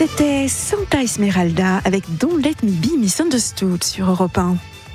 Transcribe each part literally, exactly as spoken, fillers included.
C'était Santa Esmeralda avec Don't Let Me Be Misunderstood sur Europe un.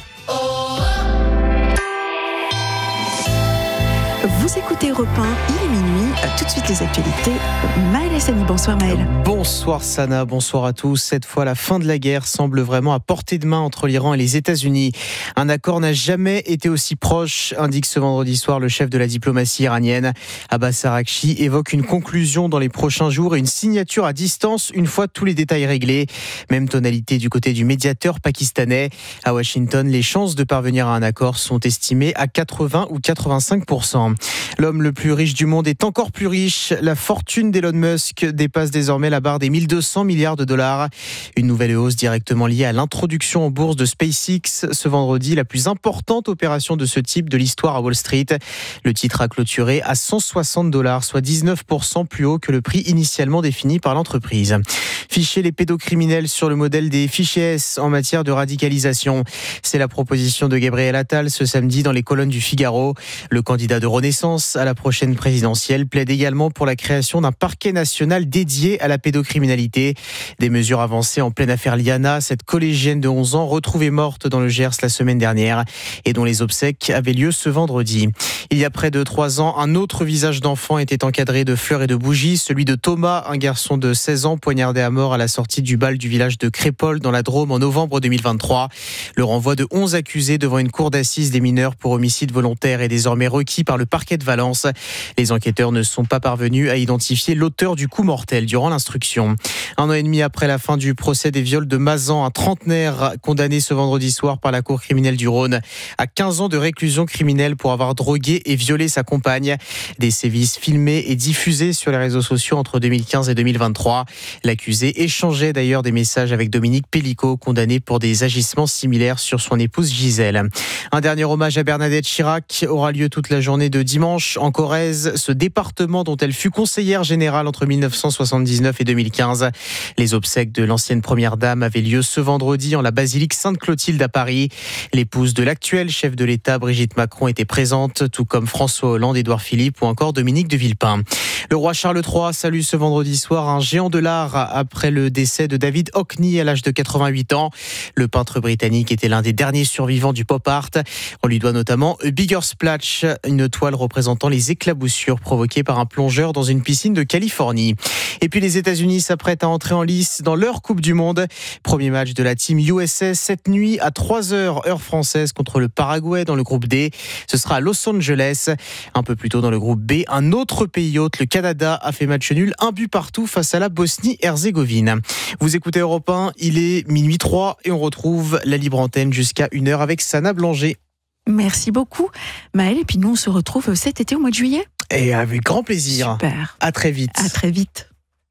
Vous écoutez Europe un, il est minuit, tout de suite les actualités. Maël Hassani, bonsoir Maël. Bonsoir Sana, bonsoir à tous. Cette fois, la fin de la guerre semble vraiment à portée de main entre l'Iran et les États-Unis. Un accord n'a jamais été aussi proche, indique ce vendredi soir le chef de la diplomatie iranienne. Abbas Araghchi évoque une conclusion dans les prochains jours et une signature à distance une fois tous les détails réglés. Même tonalité du côté du médiateur pakistanais. À Washington, les chances de parvenir à un accord sont estimées à quatre-vingts ou quatre-vingt-cinq pour cent. L'homme le plus riche du monde est encore plus riche. La fortune d'Elon Musk dépasse désormais la barre des mille deux cents milliards de dollars. Une nouvelle hausse directement liée à l'introduction en bourse de SpaceX ce vendredi, la plus importante opération de ce type de l'histoire à Wall Street. Le titre a clôturé à cent soixante dollars, soit dix-neuf pour cent plus haut que le prix initialement défini par l'entreprise. Ficher les pédocriminels sur le modèle des fichiers S en matière de radicalisation. C'est la proposition de Gabriel Attal ce samedi dans les colonnes du Figaro. Le candidat de Renaissance à la prochaine présidentielle plaide également pour la création d'un parquet national dédié à la pédocriminalité. Des mesures avancées en pleine affaire Liana, cette collégienne de onze ans retrouvée morte dans le Gers la semaine dernière et dont les obsèques avaient lieu ce vendredi. Il y a près de trois ans, un autre visage d'enfant était encadré de fleurs et de bougies, celui de Thomas, un garçon de seize ans poignardé à mort à la sortie du bal du village de Crépol dans la Drôme en novembre deux mille vingt-trois. Le renvoi de onze accusés devant une cour d'assises des mineurs pour homicide volontaire est désormais requis par le parquet de Valence. Les enquêteurs ne sont pas parvenus à identifier l'auteur du coup mortel durant l'instruction. Un an et demi après la fin du procès des viols de Mazan, un trentenaire condamné ce vendredi soir par la cour criminelle du Rhône à quinze ans de réclusion criminelle pour avoir drogué et violé sa compagne. Des sévices filmés et diffusés sur les réseaux sociaux entre deux mille quinze et deux mille vingt-trois. L'accusé échangeait d'ailleurs des messages avec Dominique Pellicot, condamné pour des agissements similaires sur son épouse Gisèle. Un dernier hommage à Bernadette Chirac aura lieu toute la journée de dimanche en Corrèze, ce département dont elle fut conseillère générale entre mille neuf cent soixante-dix-neuf et deux mille quinze. Les obsèques de l'ancienne première dame avaient lieu ce vendredi en la basilique Sainte-Clotilde à Paris. L'épouse de l'actuel chef de l'État, Brigitte Macron, était présente, tout comme François Hollande, Édouard Philippe ou encore Dominique de Villepin. Le roi Charles trois salue ce vendredi soir un géant de l'art après le décès de David Hockney à l'âge de quatre-vingt-huit ans. Le peintre britannique était l'un des derniers survivants du pop art. On lui doit notamment A Bigger Splash, une toile représentant les éclaboussures provoquées par un plongeur dans une piscine de Californie. Et puis les États-Unis s'apprêtent à entrer en lice dans leur Coupe du Monde. Premier match de la team U S A cette nuit à trois heures heure française contre le Paraguay dans le groupe D. Ce sera à Los Angeles. Un peu plus tôt dans le groupe B, un autre pays hôte, le Canada, a fait match nul, un but partout face à la Bosnie-Herzégovine. Vous écoutez Europe un, il est minuit trois et on retrouve la libre antenne jusqu'à une heure avec Sana Blanger. Merci beaucoup Maël, et puis nous on se retrouve cet été au mois de juillet. Et avec grand plaisir. Super. À très vite. À très vite.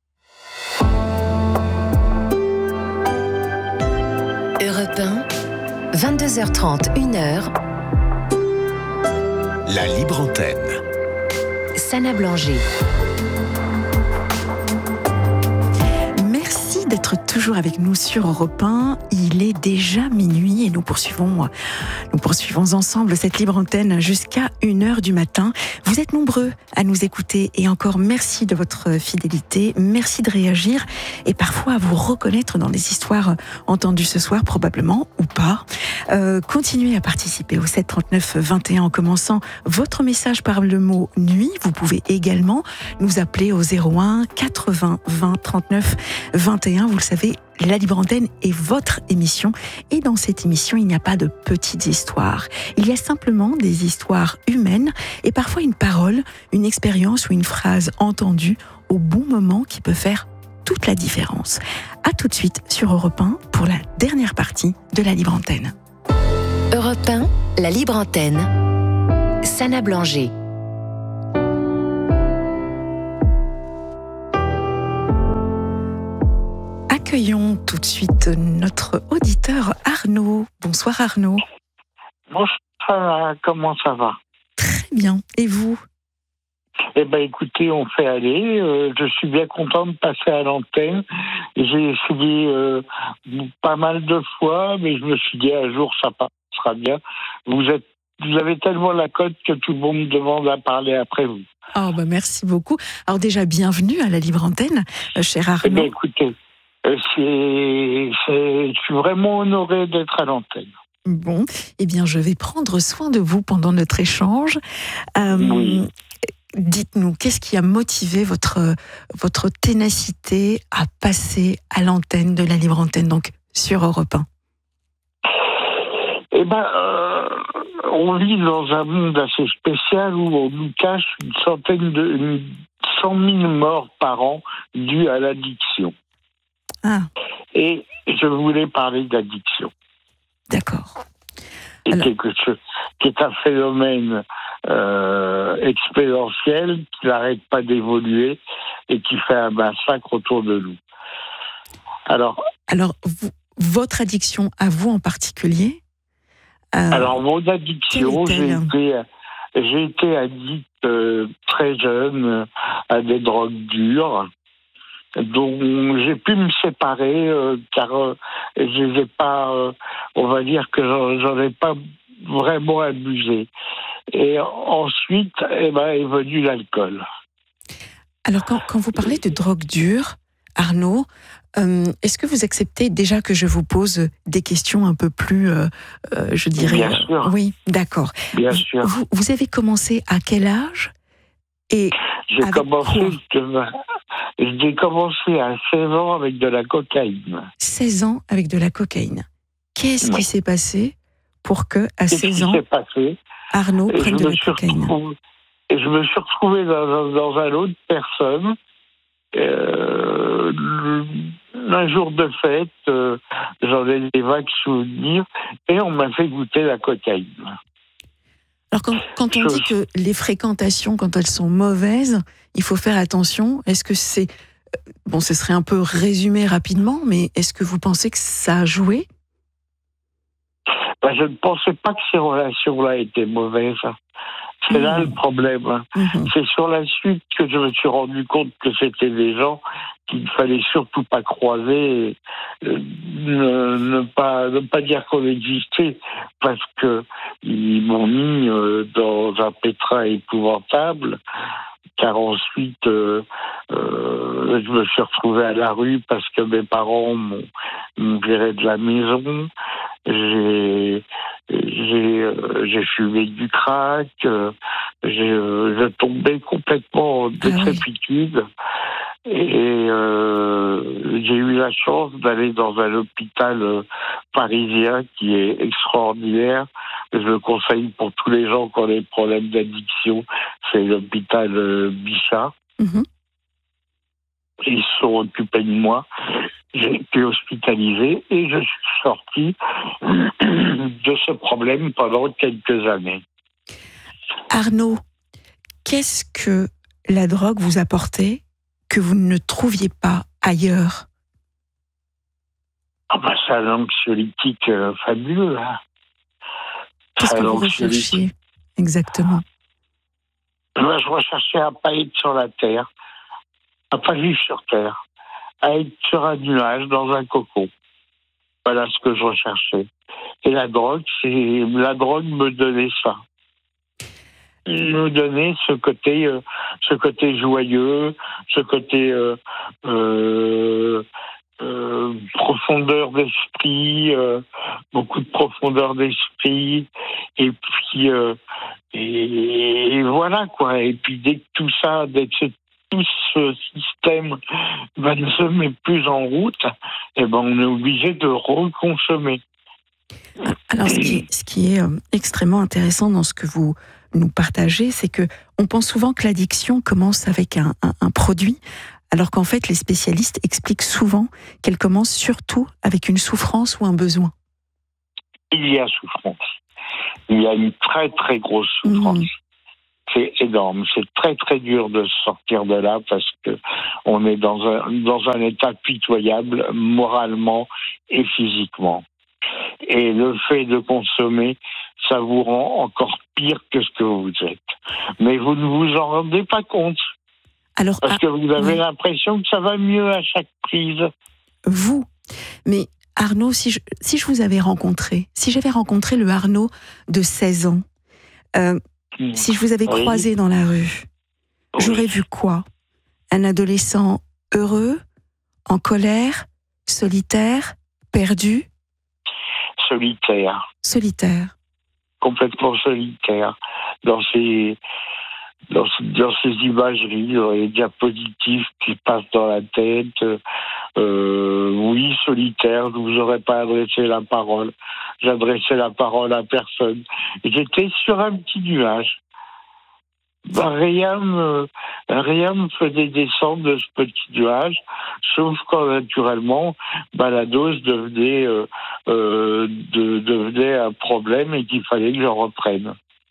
Europe un, vingt-deux heures trente, une heure. La libre antenne. Sana Blanger. Merci d'être toujours avec nous sur Europe un. Il est déjà minuit et nous poursuivons, nous poursuivons ensemble cette libre antenne jusqu'à une heure du matin. Vous êtes nombreux à nous écouter et encore merci de votre fidélité. Merci de réagir et parfois à vous reconnaître dans les histoires entendues ce soir, probablement ou pas. Euh, continuez à participer au sept trente-neuf vingt et un en commençant votre message par le mot nuit. Vous pouvez également nous appeler au zéro un quatre-vingts vingt trente-neuf vingt et un. Vous le savez, la Libre Antenne est votre émission et dans cette émission, il n'y a pas de petites histoires. Il y a simplement des histoires humaines et parfois une parole, une expérience ou une phrase entendue au bon moment qui peut faire toute la différence. À tout de suite sur Europe un pour la dernière partie de la Libre Antenne. Europe un, la Libre Antenne. Sana Blanger. Accueillons tout de suite notre auditeur Arnaud. Bonsoir Arnaud. Bonsoir, comment ça va? Très bien, et vous? Eh bien écoutez, on fait aller, euh, je suis bien content de passer à l'antenne. J'ai essayé euh, pas mal de fois, mais je me suis dit un jour ça passera bien. Vous êtes, vous avez tellement la cote que tout le monde me demande à parler après vous. Oh bah merci beaucoup. Alors déjà, bienvenue à la Libre Antenne, euh, cher Arnaud. Eh bien écoutez, c'est, c'est, je suis vraiment honoré d'être à l'antenne. Bon, eh bien, je vais prendre soin de vous pendant notre échange. Euh, Oui. Dites-nous, qu'est-ce qui a motivé votre, votre ténacité à passer à l'antenne de la Libre Antenne, donc sur Europe un? Eh ben, euh, on vit dans un monde assez spécial où on nous cache une centaine de, une cent mille morts par an dues à l'addiction. Ah, Et je voulais parler d'addiction. d'accord. Et Alors- quelque chose qui est un phénomène euh, exponentiel qui n'arrête pas d'évoluer et qui fait un massacre autour de nous. Alors, Alors, vous, votre addiction à vous en particulier euh, alors mon addiction, quelle j'ai est-elle été, j'ai été addict euh, très jeune euh, à des drogues dures, dont j'ai pu me séparer euh, car euh, je les ai pas, euh, on va dire que j'en, j'en ai pas vraiment abusé. Et ensuite, eh ben, est venu l'alcool. Alors, quand, quand vous parlez de drogue dure, Arnaud, euh, est-ce que vous acceptez déjà que je vous pose des questions un peu plus, euh, euh, je dirais... Bien sûr. Oui, d'accord. Bien sûr. Vous, vous avez commencé à quel âge? Et J'ai avec commencé, quoi de- j'ai commencé à seize ans avec de la cocaïne. seize ans avec de la cocaïne. Qu'est-ce Oui. qui s'est passé pour que, à Qu'est-ce seize qui ans, s'est passé? Arnaud Et je, prenne de me la suis cocaïne? retrouvé, et je me suis retrouvé dans, un- dans un lot de personnes. Euh, un jour de fête, euh, j'en ai des vagues souvenirs, et on m'a fait goûter la cocaïne. Alors, quand, quand on Je- dit que les fréquentations, quand elles sont mauvaises, il faut faire attention. Est-ce que c'est... Bon, ce serait un peu résumé rapidement, mais est-ce que vous pensez que ça a joué? Ben, je ne pensais pas que ces relations-là étaient mauvaises. C'est là Mmh. le problème. Mhm. C'est sur la suite que je me suis rendu compte que c'était des gens qu'il ne fallait surtout pas croiser, et, euh, ne, ne pas ne pas dire qu'on existait, parce que ils m'ont mis euh, dans un pétrin épouvantable. Car ensuite, euh, euh, je me suis retrouvé à la rue parce que mes parents m'ont, m'ont viré de la maison. J'ai j'ai euh, j'ai fumé du crack. euh, j'ai euh, je tombais complètement en décrépitude. Et euh, j'ai eu la chance d'aller dans un hôpital euh, parisien qui est extraordinaire. Je le conseille pour tous les gens qui ont des problèmes d'addiction. C'est l'hôpital euh, Bichat. Mhm. Ils se sont occupés de moi. J'ai été hospitalisé et je suis sorti de ce problème pendant quelques années. Arnaud, qu'est-ce que la drogue vous apportait que vous ne trouviez pas ailleurs? Ah bah, c'est un anxiolytique euh, fabuleux. Hein. Qu'est-ce C'est que un vous anxiolytique. recherchiez exactement? Moi, je recherchais à pas être sur la terre, à pas vivre sur terre, à être sur un nuage, dans un cocon. Voilà ce que je recherchais. Et la drogue, c'est la drogue me donnait ça. Me donnait ce côté, euh, ce côté joyeux, ce côté euh, euh, euh, profondeur d'esprit, euh, beaucoup de profondeur d'esprit, et puis euh, et, et voilà quoi. Et puis dès que tout ça, dès que ce, tout ce système va ne se met plus en route, eh ben on est obligé de reconsommer. Alors, ce qui est, ce qui est euh, extrêmement intéressant dans ce que vous nous partagez, c'est que on pense souvent que l'addiction commence avec un, un, un produit, alors qu'en fait, les spécialistes expliquent souvent qu'elle commence surtout avec une souffrance ou un besoin. Il y a souffrance. Il y a une très très grosse souffrance. Mmh. C'est énorme. C'est très très dur de sortir de là parce que on est dans un dans un état pitoyable moralement et physiquement. Et le fait de consommer, ça vous rend encore pire que ce que vous êtes. Mais vous ne vous en rendez pas compte. Alors, Parce ah, que vous avez oui. l'impression que ça va mieux à chaque prise. vous, mais Arnaud, si je, si je vous avais rencontré, si j'avais rencontré le Arnaud de seize ans, euh, si je vous avais Oui. croisé dans la rue, j'aurais vu quoi? Un adolescent heureux, en colère, solitaire, perdu, solitaire, solitaire. complètement solitaire. Dans ces, dans, dans ces imageries, dans les diapositives qui passent dans la tête, euh, oui, solitaire, je vous aurais pas adressé la parole. J'adressais la parole à personne. J'étais sur un petit nuage. Ben, rien me, rien me faisait descendre de ce petit nuage, sauf quand naturellement, ben, la dose devenait, euh, euh, de, devenait un problème et qu'il fallait que je reprenne.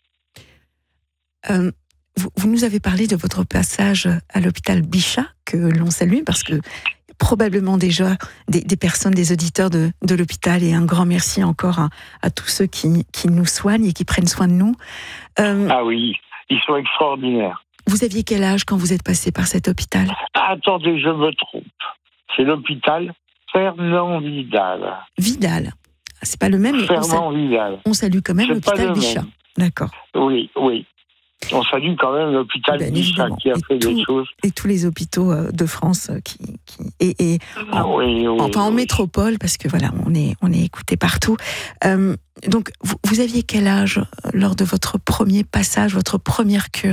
Euh, vous, vous nous avez parlé de votre passage à l'hôpital Bichat, que l'on salue, parce que probablement déjà des, des personnes, des auditeurs de, de l'hôpital, et un grand merci encore à, à tous ceux qui, qui nous soignent et qui prennent soin de nous. Euh, ah oui. Ils sont extraordinaires. Vous aviez quel âge quand vous êtes passé par cet hôpital ? Attendez, je me trompe. C'est l'hôpital Fernand Vidal. Vidal. C'est pas le même. Fernand Vidal. On salue quand même l'hôpital Bichat. D'accord. Oui, oui. On salue quand même l'hôpital ben, Bichat qui a et fait tout, des choses. Et tous les hôpitaux de France qui, qui et, et en, oui, oui, enfin en oui. métropole, parce que voilà, on est on est écouté partout. Euh, donc vous, vous aviez quel âge lors de votre premier passage, votre première cure ?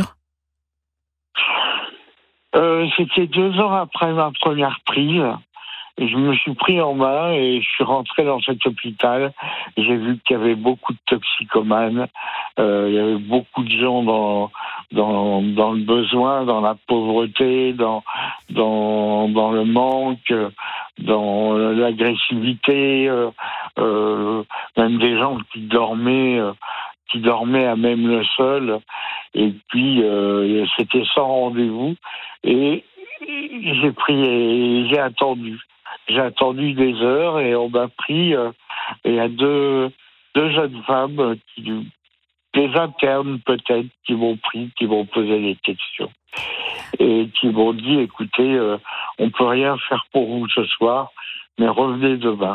euh, C'était deux ans après ma première prise. Je me suis pris en main et je suis rentré dans cet hôpital. J'ai vu qu'il y avait beaucoup de toxicomanes, euh, il y avait beaucoup de gens dans dans dans le besoin, dans la pauvreté, dans dans dans le manque, dans l'agressivité, euh, euh, même des gens qui dormaient euh, qui dormaient à même le sol. Et puis euh, c'était sans rendez-vous et j'ai pris et j'ai attendu. J'ai attendu des heures et on m'a pris. Euh, il y a deux, deux jeunes femmes, qui, des internes peut-être, qui m'ont pris, qui m'ont posé des questions. Et qui m'ont dit, écoutez, euh, on ne peut rien faire pour vous ce soir, mais revenez demain.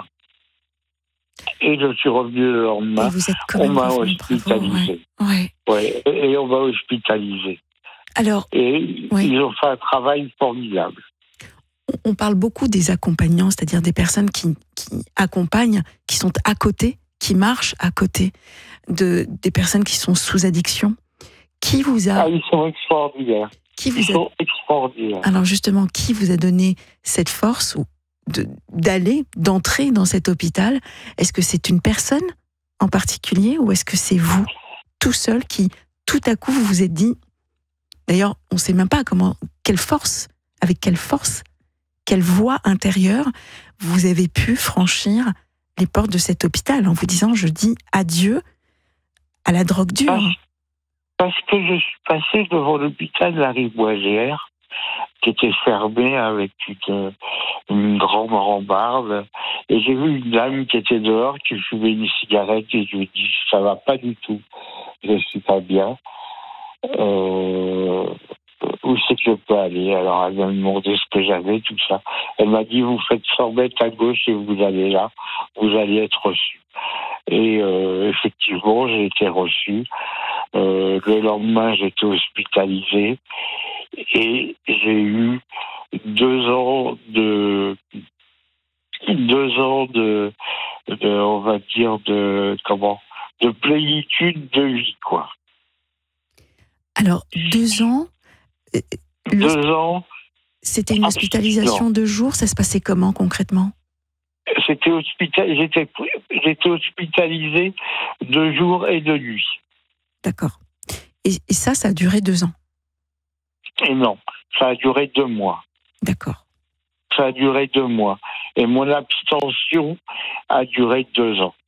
Et je suis revenu le lendemain. On m'a hospitalisé. Bravo, ouais. Ouais, et, et on m'a hospitalisé. Alors, et ouais. Ils ont fait un travail formidable. On parle beaucoup des accompagnants, c'est-à-dire des personnes qui, qui accompagnent, qui sont à côté, qui marchent à côté de, des personnes qui sont sous addiction. Qui vous a... Ah, ils sont extraordinaires. Qui vous ils a... sont extraordinaires. Alors justement, qui vous a donné cette force de, d'aller, d'entrer dans cet hôpital ? Est-ce que c'est une personne en particulier ou est-ce que c'est vous, tout seul, qui tout à coup vous vous êtes dit... D'ailleurs, on ne sait même pas comment, quelle force, avec quelle force, quelle voie intérieure vous avez pu franchir les portes de cet hôpital en vous disant, je dis adieu à la drogue dure. Parce, parce que je suis passé devant l'hôpital de la Rivoisière, qui était fermé avec une, une grande rambarde, et j'ai vu une dame qui était dehors, qui fumait une cigarette, et je lui ai dit, ça va pas du tout, je suis pas bien. Euh, où c'est que je peux aller? Alors elle m'a demandé ce que j'avais, tout ça. Elle m'a dit, vous faites cent mètres à gauche et vous allez là, vous allez être reçu. Et euh, effectivement, j'ai été reçu. Euh, le lendemain, j'étais hospitalisé et j'ai eu deux ans de deux ans de, de on va dire de comment de plénitude de vie, quoi. Alors, deux ans... Deux ans... C'était une hospitalisation de jour, ça se passait comment concrètement ? C'était hospital... j'étais... j'étais hospitalisé de jour et de nuit. D'accord. Et, et ça, ça a duré deux ans ? Et non, ça a duré deux mois. D'accord. Ça a duré deux mois. Et mon abstention a duré deux ans.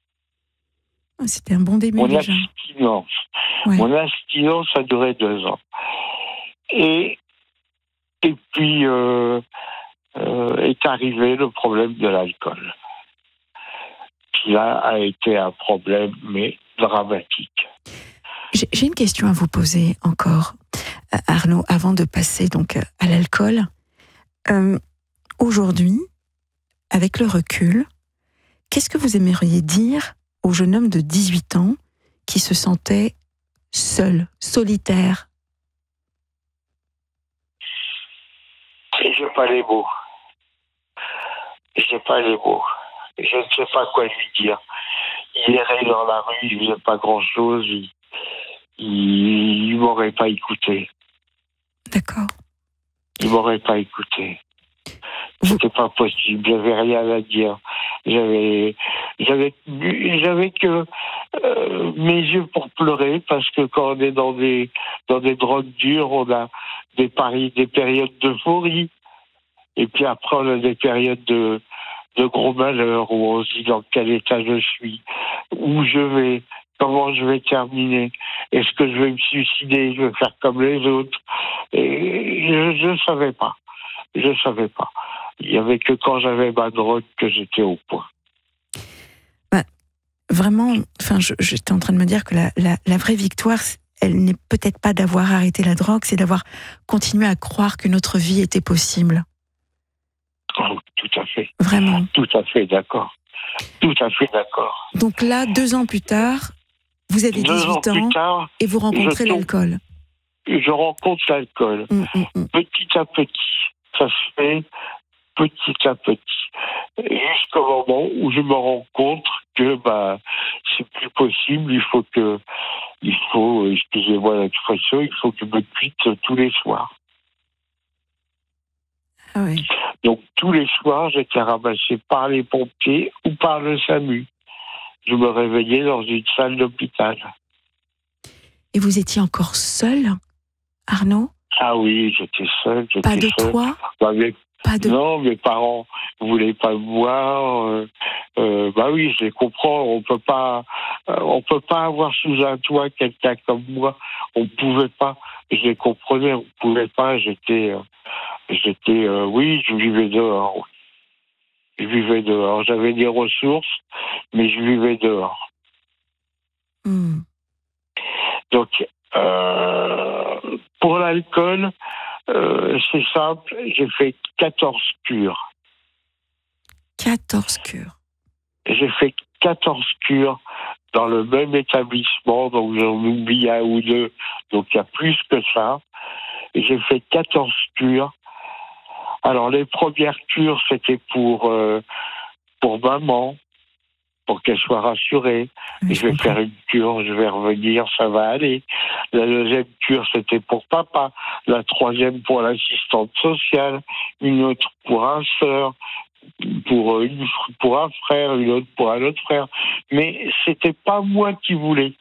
C'était un bon début mon déjà. Abstinence. Ouais. Mon abstinence a duré deux ans. Et, et puis euh, euh, est arrivé le problème de l'alcool, qui là a été un problème, mais dramatique. J'ai, j'ai une question à vous poser encore, Arnaud, avant de passer donc à l'alcool. Euh, aujourd'hui, avec le recul, qu'est-ce que vous aimeriez dire au jeune homme de dix-huit ans qui se sentait seul, solitaire? Et je n'ai pas les mots. J'ai pas les mots. Je ne sais pas quoi lui dire. Il errait dans la rue, il faisait pas grand-chose. Il, il, il m'aurait pas écouté. D'accord. Il m'aurait pas écouté. C'était pas possible. J'avais rien à dire. J'avais, j'avais, j'avais que euh, mes yeux pour pleurer, parce que quand on est dans des dans des drogues dures, on a des paris, des périodes d'euphorie, et puis après on a des périodes de de gros malheur où on se dit dans quel état je suis, où je vais, comment je vais terminer, est-ce que je vais me suicider, je vais faire comme les autres, et je ne savais pas, je savais pas. Il y avait que quand j'avais ma drogue que j'étais au point. Bah, vraiment, enfin, je, j'étais en train de me dire que la, la, la vraie victoire, elle n'est peut-être pas d'avoir arrêté la drogue, c'est d'avoir continué à croire que notre vie était possible. Oh, tout à fait. Vraiment. Tout à fait d'accord. Tout à fait d'accord. Donc là, deux ans plus tard, vous avez deux dix-huit ans, ans plus tard, et vous rencontrez je l'alcool. Je rencontre l'alcool. Mmh, mmh, mmh. Petit à petit. Ça se fait petit à petit. Jusqu'au moment où je me rends compte que bah, c'est plus possible. Il faut que, il faut, excusez-moi l'expression, il faut que je me quitte tous les soirs. Ah oui. Donc tous les soirs, j'étais ramassé par les pompiers ou par le SAMU. Je me réveillais dans une salle d'hôpital. Et vous étiez encore seul, Arnaud? Ah oui, j'étais seul. J'étais Pas de seul. toi? Bah, mes... Pas de... Non, mes parents voulaient pas me voir. Euh, euh, bah oui, je les comprends. On peut pas, euh, on peut pas avoir sous un toit quelqu'un comme moi. On pouvait pas. Je les comprenais. On pouvait pas. J'étais, euh, j'étais, euh, oui, je vivais dehors. Je vivais dehors. J'avais des ressources, mais je vivais dehors. Mmh. Donc, euh, pour l'alcool, euh, c'est simple. J'ai fait quatorze cures. quatorze cures. J'ai fait quatorze cures dans le même établissement, donc j'en oublie un ou deux, donc il y a plus que ça. Et j'ai fait quatorze cures. Alors les premières cures, c'était pour euh, pour maman, pour qu'elle soit rassurée. Oui, je vais comprends. faire une cure, je vais revenir, ça va aller. La deuxième cure, c'était pour papa. La troisième pour l'assistante sociale. Une autre pour un sœur. Pour, une, pour un frère, une autre pour un autre frère. Mais c'était pas moi qui voulais.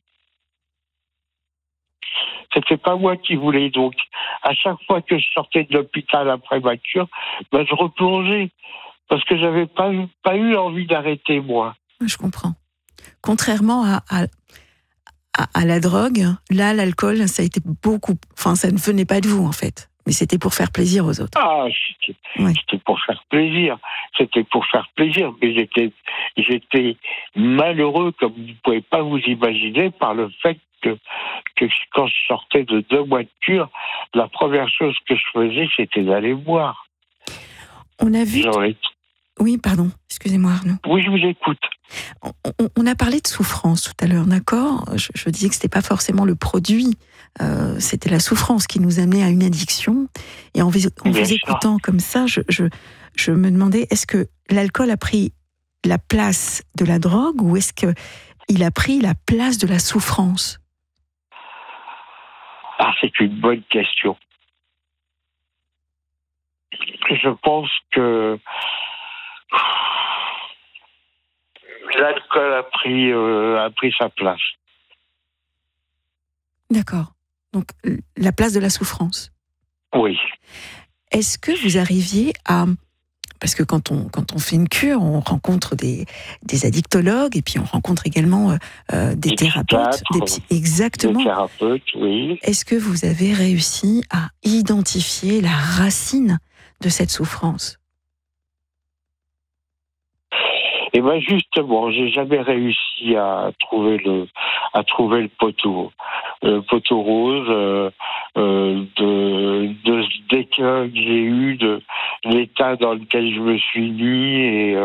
C'était pas moi qui voulais. Donc, à chaque fois que je sortais de l'hôpital après ma cure, ben, je replongeais. Parce que j'avais pas, pas eu envie d'arrêter, moi. Je comprends. Contrairement à, à, à, à la drogue, là, l'alcool, ça a été beaucoup... Enfin, ça ne venait pas de vous, en fait. Mais c'était pour faire plaisir aux autres. Ah, c'était, Oui. c'était pour faire plaisir. C'était pour faire plaisir. Mais j'étais, j'étais malheureux, comme vous ne pouvez pas vous imaginer, par le fait que, que quand je sortais de deux mois de cure, la première chose que je faisais, c'était d'aller boire. On a vu... J'aurais... Oui, pardon. Excusez-moi, Arnaud. Oui, je vous écoute. On, on, on a parlé de souffrance tout à l'heure, d'accord? je, je disais que c'était pas forcément le produit, euh, c'était la souffrance qui nous amenait à une addiction. Et en, en vous écoutant comme ça, je, je, je me demandais, est-ce que l'alcool a pris la place de la drogue ou est-ce qu'il a pris la place de la souffrance? Ah, c'est une bonne question. Je pense que l'alcool a pris, euh, a pris sa place. D'accord. Donc, la place de la souffrance. Oui. Est-ce que vous arriviez à... Parce que quand on, quand on fait une cure, on rencontre des, des addictologues et puis on rencontre également euh, des, des thérapeutes. Des psy... Exactement. Des thérapeutes, oui. Est-ce que vous avez réussi à identifier la racine de cette souffrance? Et bien justement, j'ai jamais réussi à trouver le à trouver le poteau, le poteau rose euh, euh, de de ce déclin que j'ai eu, de l'état dans lequel je me suis mis et